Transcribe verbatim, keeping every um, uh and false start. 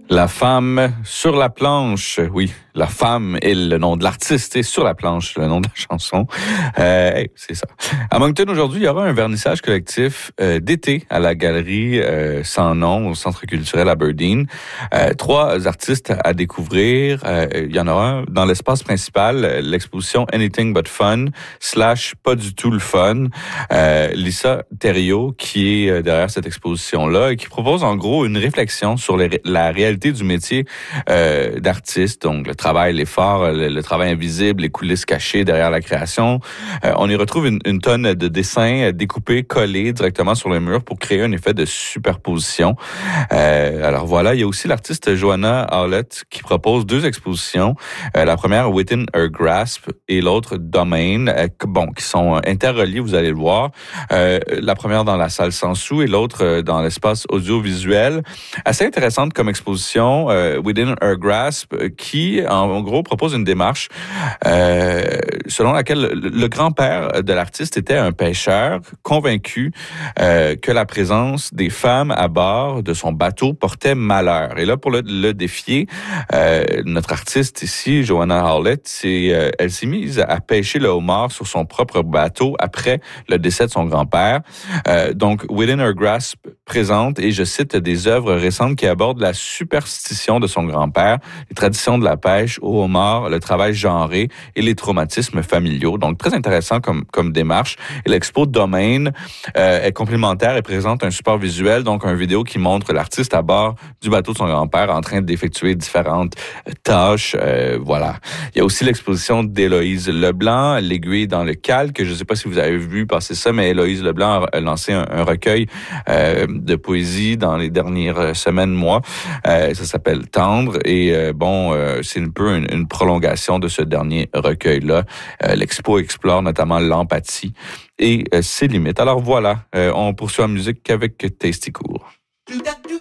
La femme sur la planche, oui, la femme est le nom de l'artiste et sur la planche, le nom de la chanson. Euh, hey, c'est ça. À Moncton, aujourd'hui, il y aura un vernissage collectif euh, d'été à la galerie euh, Sans Nom au Centre culturel Aberdeen. Euh, trois artistes à découvrir. Euh, il y en aura un dans l'espace principal, l'exposition Anything But Fun slash Pas du tout le fun. Euh, Lisa Thériault, qui est derrière cette exposition-là et qui propose en gros une réflexion sur les, la réalité du métier euh, d'artiste, donc le travail, l'effort, le, le travail invisible, les coulisses cachées derrière la création. Euh, on y retrouve une, une tonne de dessins découpés, collés directement sur le mur pour créer un effet de superposition. Euh, alors voilà, il y a aussi l'artiste Joanna Howlett qui propose deux expositions. Euh, la première, Within Her Grasp, et l'autre, Domain, euh, bon, qui sont interreliés, vous allez le voir. Euh, la première dans la salle Sansou et l'autre dans l'espace audiovisuel. Assez intéressante comme exposition, euh, Within Her Grasp, qui, en, en gros, propose une démarche euh, selon laquelle le, le grand-père de l'artiste était un pêcheur convaincu euh, que la présence des femmes à bord de son bateau portait malheur. Et là, pour le, le défier, euh, notre artiste ici, Joanna Howlett, c'est, euh, elle s'est mise à pêcher le homard sur son propre bateau après le décès de son grand-père. Euh, donc, Within Her Grasp présente, et je cite, des œuvres récentes qui abordent la superstition de son grand-père, les traditions de la pêche au homard, le travail genré et les traumatismes familiaux. Donc, très intéressant comme, comme démarche. Et l'expo Domain euh, est complémentaire et présente un support visuel, donc un vidéo qui montre l'artiste à bord du bateau de son grand-père en train d'effectuer différentes tâches. Euh, voilà. Il y a aussi l'exposition d'Héloïse Leblanc, L'aiguille dans le calque. Je ne sais pas si vous avez vu passer ça, mais Héloïse Leblanc a lancé un, un recueil euh, de poésie dans les dernières semaines, mois. Euh, ça s'appelle Tendre, et euh, bon, euh, c'est un peu une, une prolongation de ce dernier recueil-là. Euh, l'expo explore notamment l'empathie et euh, ses limites. Alors voilà, euh, on poursuit en musique avec Tasty Cool.